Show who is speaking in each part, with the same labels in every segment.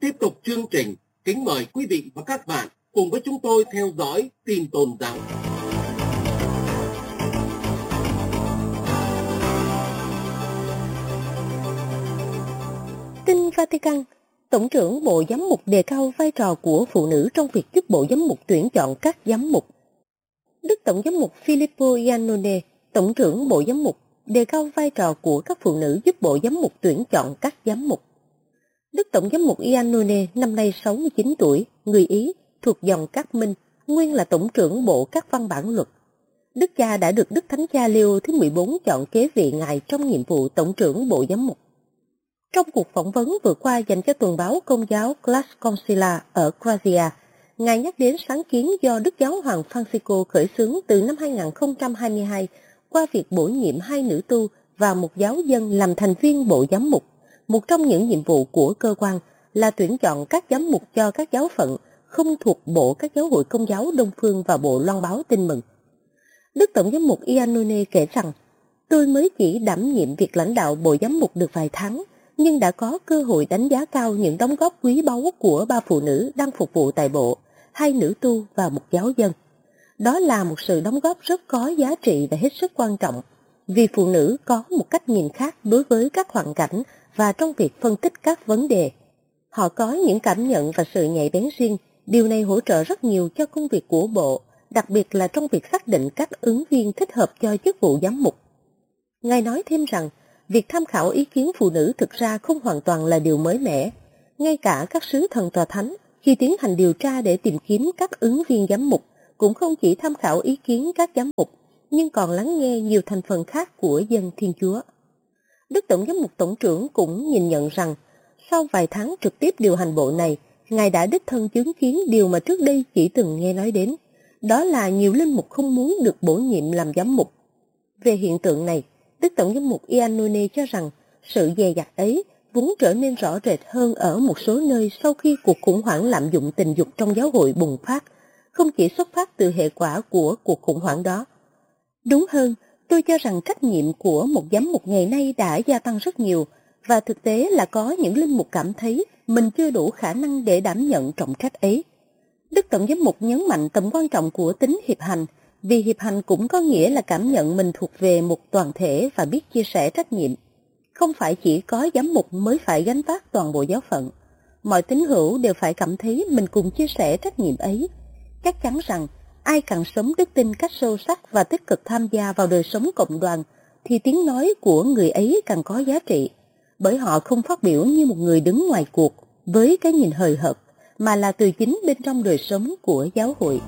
Speaker 1: tiếp tục chương trình, kính mời quý vị và các bạn cùng với chúng tôi theo dõi tin tôn giáo.
Speaker 2: Tin Vatican, Tổng trưởng Bộ Giám mục đề cao vai trò của phụ nữ trong việc giúp Bộ Giám mục tuyển chọn các giám mục. Đức Tổng giám mục Filippo Iannone, Tổng trưởng Bộ Giám mục, đề cao vai trò của các phụ nữ giúp Bộ Giám mục tuyển chọn các giám mục. Đức Tổng giám mục Iannone năm nay 69 tuổi, người Ý, thuộc dòng Các Minh, nguyên là Tổng trưởng Bộ các văn bản luật. Đức cha đã được Đức Thánh Cha Leo thứ 14 chọn kế vị ngài trong nhiệm vụ Tổng trưởng Bộ Giám mục. Trong cuộc phỏng vấn vừa qua dành cho tuần báo Công giáo Class Concila ở Croatia, ngài nhắc đến sáng kiến do Đức Giáo hoàng Francisco khởi xướng từ năm 2022 qua việc bổ nhiệm 2 nữ tu và một giáo dân làm thành viên Bộ Giám mục. Một trong những nhiệm vụ của cơ quan là tuyển chọn các giám mục cho các giáo phận không thuộc bộ các giáo hội Công giáo Đông phương và Bộ Loan báo Tin mừng. Đức Tổng giám mục Iannone kể rằng, tôi mới chỉ đảm nhiệm việc lãnh đạo Bộ Giám mục được vài tháng, nhưng đã có cơ hội đánh giá cao những đóng góp quý báu của 3 phụ nữ đang phục vụ tại bộ, 2 nữ tu và một giáo dân. Đó là một sự đóng góp rất có giá trị và hết sức quan trọng, vì phụ nữ có một cách nhìn khác đối với các hoàn cảnh và trong việc phân tích các vấn đề. Họ có những cảm nhận và sự nhạy bén riêng, điều này hỗ trợ rất nhiều cho công việc của bộ, đặc biệt là trong việc xác định các ứng viên thích hợp cho chức vụ giám mục. Ngài nói thêm rằng, việc tham khảo ý kiến phụ nữ thực ra không hoàn toàn là điều mới mẻ. Ngay cả các sứ thần tòa thánh, khi tiến hành điều tra để tìm kiếm các ứng viên giám mục, cũng không chỉ tham khảo ý kiến các giám mục, nhưng còn lắng nghe nhiều thành phần khác của dân Thiên Chúa. Đức Tổng giám mục Tổng trưởng cũng nhìn nhận rằng, sau vài tháng trực tiếp điều hành bộ này, Ngài đã đích thân chứng kiến điều mà trước đây chỉ từng nghe nói đến. Đó là nhiều linh mục không muốn được bổ nhiệm làm giám mục. Về hiện tượng này, Đức Tổng giám mục Iannone cho rằng sự dè dặt ấy vốn trở nên rõ rệt hơn ở một số nơi sau khi cuộc khủng hoảng lạm dụng tình dục trong giáo hội bùng phát, không chỉ xuất phát từ hệ quả của cuộc khủng hoảng đó. Đúng hơn, tôi cho rằng trách nhiệm của một giám mục ngày nay đã gia tăng rất nhiều, và thực tế là có những linh mục cảm thấy mình chưa đủ khả năng để đảm nhận trọng trách ấy. Đức Tổng giám mục nhấn mạnh tầm quan trọng của tính hiệp hành, vì hiệp hành cũng có nghĩa là cảm nhận mình thuộc về một toàn thể và biết chia sẻ trách nhiệm. Không phải chỉ có giám mục mới phải gánh vác toàn bộ giáo phận. Mọi tín hữu đều phải cảm thấy mình cùng chia sẻ trách nhiệm ấy. Chắc chắn rằng, ai càng sống đức tin cách sâu sắc và tích cực tham gia vào đời sống cộng đoàn, thì tiếng nói của người ấy càng có giá trị, bởi họ không phát biểu như một người đứng ngoài cuộc, với cái nhìn hời hợt, mà là từ chính bên trong đời sống của giáo hội.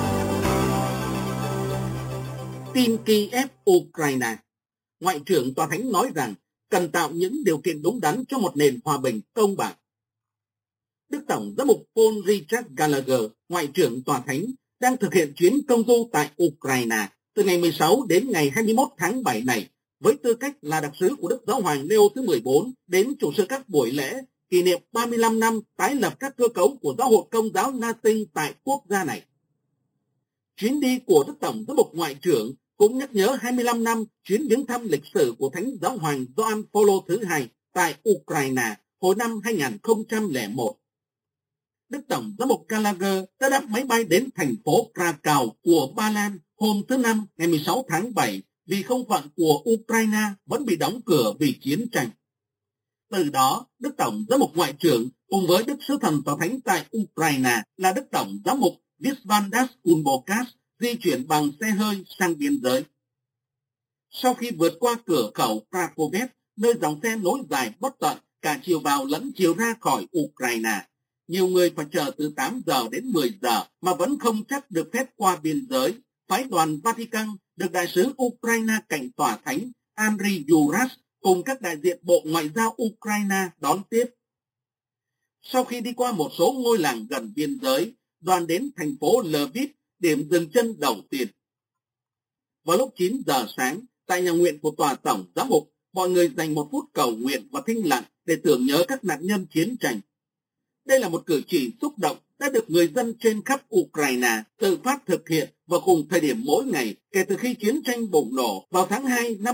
Speaker 1: Tin Kiev, Ukraine. Ngoại trưởng Tòa Thánh nói rằng cần tạo những điều kiện đúng đắn cho một nền hòa bình công bằng. Đức Tổng giám mục Paul Richard Gallagher, Ngoại trưởng Tòa Thánh, đang thực hiện chuyến công du tại Ukraine từ ngày 16 đến ngày 21 tháng 7 này, với tư cách là đặc sứ của Đức Giáo hoàng Leo thứ 14 đến chủ sự các buổi lễ kỷ niệm 35 năm tái lập các cơ cấu của Giáo hội Công giáo Latin tại quốc gia này. Chuyến đi của Đức Tổng giám mục Ngoại trưởng cũng nhắc nhớ 25 năm chuyến viếng thăm lịch sử của Thánh Giáo hoàng Gioan Phaolô thứ hai tại Ukraine hồi năm 2001. Đức Tổng giám mục Gallagher đã đáp máy bay đến thành phố Krakow của Ba Lan hôm thứ Năm ngày 16 tháng 7 vì không phận của Ukraine vẫn bị đóng cửa vì chiến tranh. Từ đó, Đức Tổng giám mục Ngoại trưởng cùng với Đức Sứ thần Tòa Thánh tại Ukraine là Đức Tổng giám mục Visvaldas Kulbokas di chuyển bằng xe hơi sang biên giới. Sau khi vượt qua cửa khẩu Krakow, nơi dòng xe nối dài bất tận cả chiều vào lẫn chiều ra khỏi Ukraine, nhiều người phải chờ từ 8 giờ đến 10 giờ mà vẫn không chắc được phép qua biên giới. Phái đoàn Vatican được đại sứ Ukraine cạnh Tòa Thánh Andriy Yuras cùng các đại diện Bộ Ngoại giao Ukraine đón tiếp. Sau khi đi qua một số ngôi làng gần biên giới, đoàn đến thành phố Lviv, điểm dừng chân đầu tiên. Vào lúc 9 giờ sáng, tại nhà nguyện của Tòa Tổng Giám mục, mọi người dành một phút cầu nguyện và thinh lặng để tưởng nhớ các nạn nhân chiến tranh. Đây là một cử chỉ xúc động đã được người dân trên khắp Ukraine tự phát thực hiện vào cùng thời điểm mỗi ngày kể từ khi chiến tranh bùng nổ vào tháng 2 năm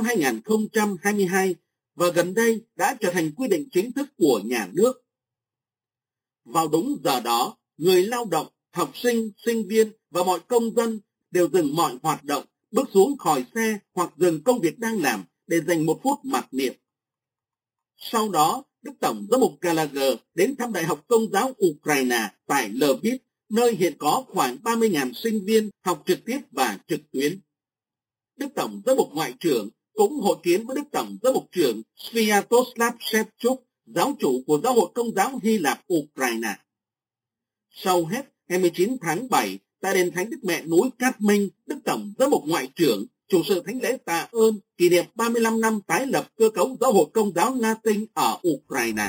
Speaker 1: 2022 và gần đây đã trở thành quy định chính thức của nhà nước. Vào đúng giờ đó, người lao động, học sinh, sinh viên và mọi công dân đều dừng mọi hoạt động, bước xuống khỏi xe hoặc dừng công việc đang làm để dành một phút mặc niệm. Sau đó, Đức Tổng giám mục Gallagher đến thăm Đại học Công giáo Ukraine tại Lviv, nơi hiện có khoảng 30.000 sinh viên học trực tiếp và trực tuyến. Đức Tổng giám mục Ngoại trưởng cũng hội kiến với Đức Tổng giám mục trưởng Sviatoslav Shevchuk, giáo chủ của Giáo hội Công giáo Hy Lạp Ukraine. Sau hết, ngày 19 tháng 7, tại đền Thánh Đức Mẹ núi Cát Minh, Đức Tổng giám mục Ngoại trưởng chủ sự thánh lễ tạ ơn kỷ niệm 35 năm tái lập cơ cấu Giáo hội Công giáo Latin ở Ukraine.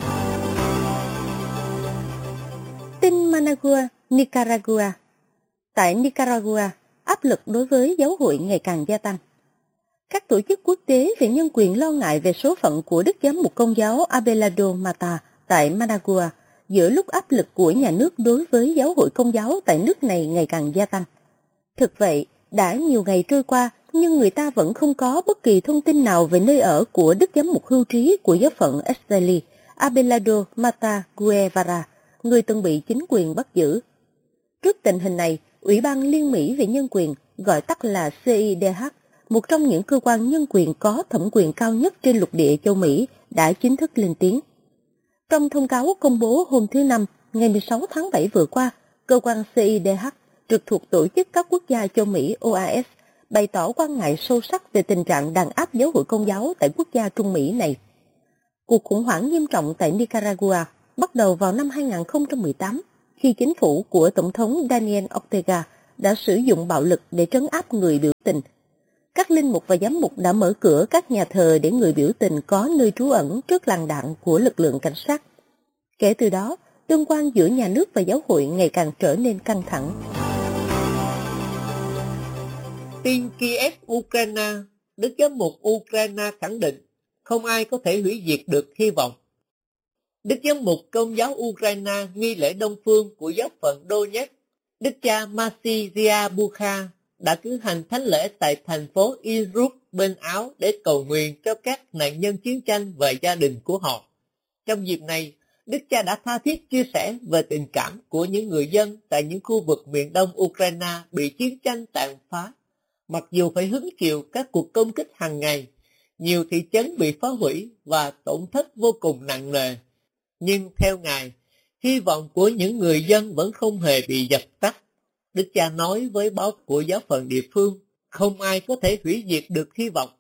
Speaker 2: Tin Managua, Nicaragua. Tại Nicaragua, áp lực đối với giáo hội ngày càng gia tăng. Các tổ chức quốc tế về nhân quyền lo ngại về số phận của Đức Giám mục Công giáo Abelardo Mata tại Managua giữa lúc áp lực của nhà nước đối với giáo hội Công giáo tại nước này ngày càng gia tăng. Thực vậy, đã nhiều ngày trôi qua nhưng người ta vẫn không có bất kỳ thông tin nào về nơi ở của Đức Giám mục hưu trí của giáo phận Esteli, Abelardo Mata Guevara, người từng bị chính quyền bắt giữ. Trước tình hình này, Ủy ban Liên Mỹ về Nhân quyền, gọi tắt là CIDH, một trong những cơ quan nhân quyền có thẩm quyền cao nhất trên lục địa châu Mỹ, đã chính thức lên tiếng. Trong thông cáo công bố hôm thứ Năm, ngày 16 tháng 7 vừa qua, cơ quan CIDH, trực thuộc Tổ chức các quốc gia châu Mỹ OAS, bày tỏ quan ngại sâu sắc về tình trạng đàn áp giáo hội Công giáo tại quốc gia Trung Mỹ này. Cuộc khủng hoảng nghiêm trọng tại Nicaragua bắt đầu vào năm 2018, khi chính phủ của Tổng thống Daniel Ortega đã sử dụng bạo lực để trấn áp người biểu tình. Các linh mục và giám mục đã mở cửa các nhà thờ để người biểu tình có nơi trú ẩn trước làn đạn của lực lượng cảnh sát. Kể từ đó, tương quan giữa nhà nước và giáo hội ngày càng trở nên căng thẳng.
Speaker 3: Tin Kiev, Ukraine. Đức giám mục Ukraine khẳng định không ai có thể hủy diệt được hy vọng. Đức giám mục Công giáo Ukraine nghi lễ Đông phương của giáo phận Donetsk, Đức cha Masizia Bukha đã cử hành thánh lễ tại thành phố Irkutsk bên Áo để cầu nguyện cho các nạn nhân chiến tranh và gia đình của họ. Trong dịp này, Đức cha đã tha thiết chia sẻ về tình cảm của những người dân tại những khu vực miền đông Ukraine bị chiến tranh tàn phá. Mặc dù phải hứng chịu các cuộc công kích hàng ngày, nhiều thị trấn bị phá hủy và tổn thất vô cùng nặng nề, nhưng theo Ngài, hy vọng của những người dân vẫn không hề bị dập tắt. Đức cha nói với báo của giáo phận địa phương, không ai có thể hủy diệt được hy vọng.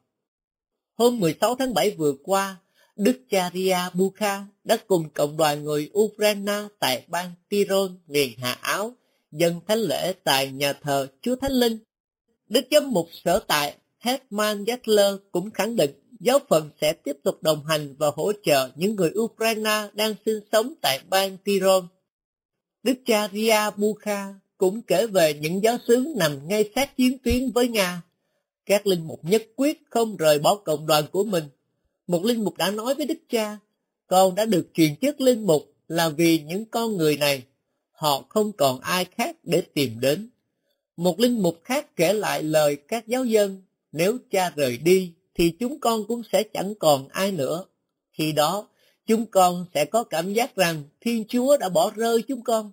Speaker 3: Hôm 16 tháng 7 vừa qua, Đức cha Ria Bukha đã cùng cộng đoàn người Ukraine tại bang Tyrol, miền Hạ Áo, dâng thánh lễ tại nhà thờ Chúa Thánh Linh. Đức giám mục sở tại Hetman Yattler cũng khẳng định giáo phận sẽ tiếp tục đồng hành và hỗ trợ những người Ukraine đang sinh sống tại bang Tyrol. Đức cha Ria Bukha cũng kể về những giáo xứ nằm ngay sát chiến tuyến với Nga. Các linh mục nhất quyết không rời bỏ cộng đoàn của mình. Một linh mục đã nói với Đức cha, con đã được truyền chức linh mục là vì những con người này, họ không còn ai khác để tìm đến. Một linh mục khác kể lại lời các giáo dân, nếu cha rời đi thì chúng con cũng sẽ chẳng còn ai nữa. Khi đó, chúng con sẽ có cảm giác rằng Thiên Chúa đã bỏ rơi chúng con.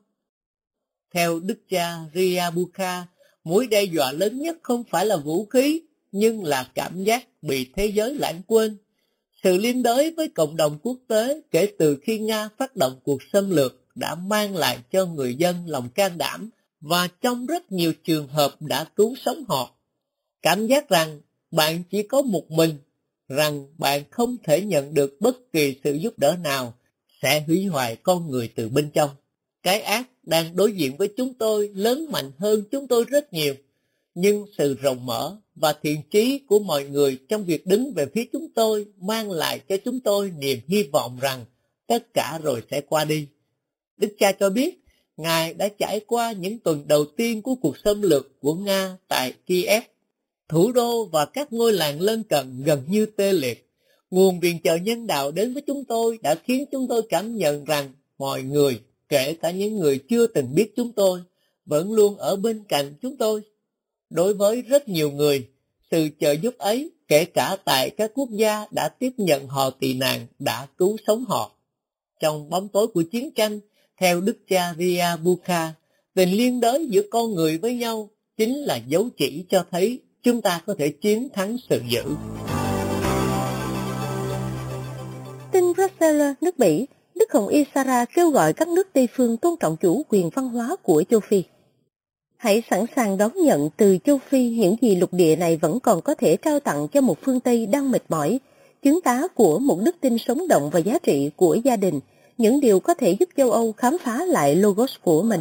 Speaker 3: Theo Đức cha Ria Bukha, mối đe dọa lớn nhất không phải là vũ khí, nhưng là cảm giác bị thế giới lãng quên. Sự liên đới với cộng đồng quốc tế kể từ khi Nga phát động cuộc xâm lược đã mang lại cho người dân lòng can đảm và trong rất nhiều trường hợp đã cứu sống họ. Cảm giác rằng bạn chỉ có một mình, rằng bạn không thể nhận được bất kỳ sự giúp đỡ nào, sẽ hủy hoại con người từ bên trong. Cái ác đang đối diện với chúng tôi lớn mạnh hơn chúng tôi rất nhiều, nhưng sự rộng mở và thiện chí của mọi người trong việc đứng về phía chúng tôi mang lại cho chúng tôi niềm hy vọng rằng tất cả rồi sẽ qua đi. Đức cha cho biết, Ngài đã trải qua những tuần đầu tiên của cuộc xâm lược của Nga tại Kiev. Thủ đô và các ngôi làng lân cận gần như tê liệt. Nguồn viện trợ nhân đạo đến với chúng tôi đã khiến chúng tôi cảm nhận rằng mọi người, kể cả những người chưa từng biết chúng tôi, vẫn luôn ở bên cạnh chúng tôi. Đối với rất nhiều người, sự trợ giúp ấy, kể cả tại các quốc gia đã tiếp nhận họ tị nạn, đã cứu sống họ. Trong bóng tối của chiến tranh, Theo đức cha Riabuka, tình liên đới giữa con người với nhau chính là dấu chỉ cho thấy chúng ta có thể chiến thắng sự dữ.
Speaker 2: Tin Bruxelles, nước Bỉ, Đức Hồng Y Sara kêu gọi các nước Tây phương tôn trọng chủ quyền văn hóa của châu Phi. Hãy sẵn sàng đón nhận từ châu Phi những gì lục địa này vẫn còn có thể trao tặng cho một phương Tây đang mệt mỏi, chứng tá của một đức tin sống động và giá trị của gia đình, những điều có thể giúp châu Âu khám phá lại logos của mình.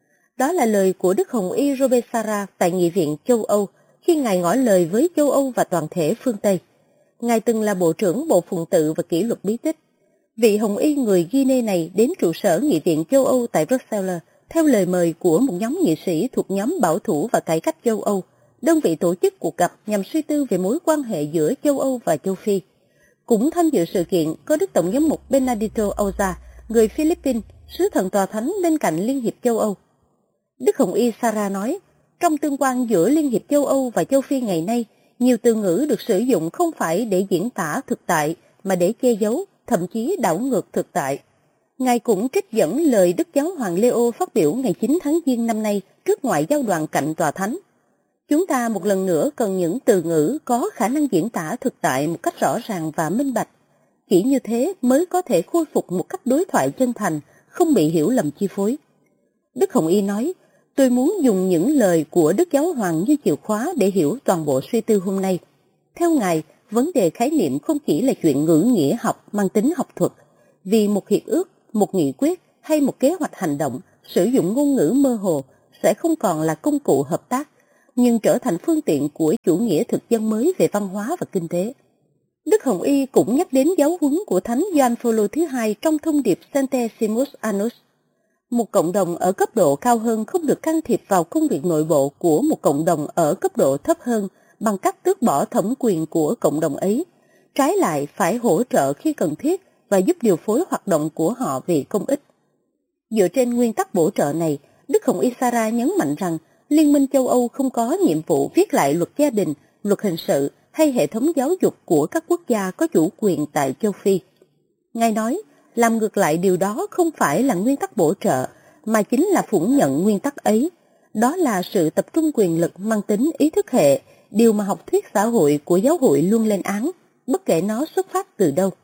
Speaker 2: Đó là lời của Đức Hồng Y Robert Sarah tại Nghị viện châu Âu khi Ngài ngỏ lời với châu Âu và toàn thể phương Tây. Ngài từng là Bộ trưởng Bộ Phụng tự và Kỷ luật bí tích. Vị Hồng Y người Guinea này đến trụ sở Nghị viện châu Âu tại Bruxelles theo lời mời của một nhóm nghị sĩ thuộc nhóm bảo thủ và cải cách châu Âu, đơn vị tổ chức cuộc gặp nhằm suy tư về mối quan hệ giữa châu Âu và châu Phi. Cũng tham dự sự kiện có Đức Tổng giám mục Benedito Auza, người Philippines, sứ thần tòa thánh bên cạnh Liên hiệp châu Âu. Đức Hồng Y Sarah nói, trong tương quan giữa Liên hiệp châu Âu và châu Phi ngày nay, nhiều từ ngữ được sử dụng không phải để diễn tả thực tại, mà để che giấu, thậm chí đảo ngược thực tại. Ngài cũng trích dẫn lời Đức Giáo hoàng Leo phát biểu ngày 9 tháng Giêng năm nay trước ngoại giao đoàn cạnh tòa thánh. Chúng ta một lần nữa cần những từ ngữ có khả năng diễn tả thực tại một cách rõ ràng và minh bạch. Chỉ như thế mới có thể khôi phục một cách đối thoại chân thành, không bị hiểu lầm chi phối. Đức Hồng Y nói, tôi muốn dùng những lời của Đức Giáo hoàng như chìa khóa để hiểu toàn bộ suy tư hôm nay. Theo Ngài, vấn đề khái niệm không chỉ là chuyện ngữ nghĩa học mang tính học thuật, vì một hiệp ước, một nghị quyết hay một kế hoạch hành động sử dụng ngôn ngữ mơ hồ sẽ không còn là công cụ hợp tác, nhưng trở thành phương tiện của chủ nghĩa thực dân mới về văn hóa và kinh tế. Đức Hồng Y cũng nhắc đến giáo huấn của Thánh Gioan Phaolô thứ hai trong thông điệp Centesimus Annus. Một cộng đồng ở cấp độ cao hơn không được can thiệp vào công việc nội bộ của một cộng đồng ở cấp độ thấp hơn bằng cách tước bỏ thẩm quyền của cộng đồng ấy. Trái lại phải hỗ trợ khi cần thiết và giúp điều phối hoạt động của họ vì công ích. Dựa trên nguyên tắc bổ trợ này, Đức Hồng Y Sarah nhấn mạnh rằng Liên minh châu Âu không có nhiệm vụ viết lại luật gia đình, luật hình sự hay hệ thống giáo dục của các quốc gia có chủ quyền tại châu Phi. Ngài nói, làm ngược lại điều đó không phải là nguyên tắc bổ trợ, mà chính là phủ nhận nguyên tắc ấy. Đó là sự tập trung quyền lực mang tính ý thức hệ, điều mà học thuyết xã hội của giáo hội luôn lên án, bất kể nó xuất phát từ đâu.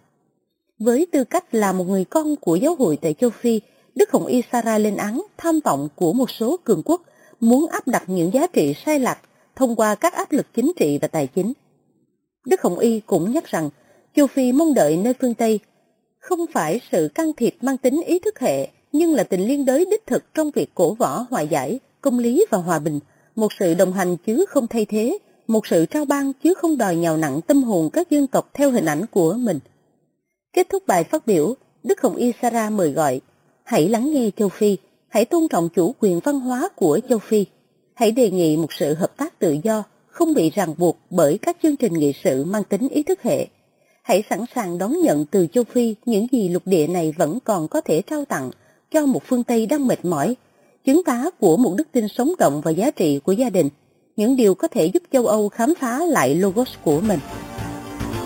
Speaker 2: Với tư cách là một người con của giáo hội tại châu Phi, Đức Hồng Y Sarah lên án tham vọng của một số cường quốc muốn áp đặt những giá trị sai lạc thông qua các áp lực chính trị và tài chính. Đức Hồng Y cũng nhắc rằng châu Phi mong đợi nơi phương Tây không phải sự can thiệp mang tính ý thức hệ, nhưng là tình liên đới đích thực trong việc cổ võ hòa giải, công lý và hòa bình, một sự đồng hành chứ không thay thế, một sự trao ban chứ không đòi nhào nặng tâm hồn các dân tộc theo hình ảnh của mình. Kết thúc bài phát biểu, Đức Hồng Y Sarah mời gọi, hãy lắng nghe châu Phi, hãy tôn trọng chủ quyền văn hóa của châu Phi, hãy đề nghị một sự hợp tác tự do, không bị ràng buộc bởi các chương trình nghị sự mang tính ý thức hệ. Hãy sẵn sàng đón nhận từ châu Phi những gì lục địa này vẫn còn có thể trao tặng cho một phương Tây đang mệt mỏi, chứng tá của một đức tin sống động và giá trị của gia đình, những điều có thể giúp châu Âu khám phá lại logos của mình.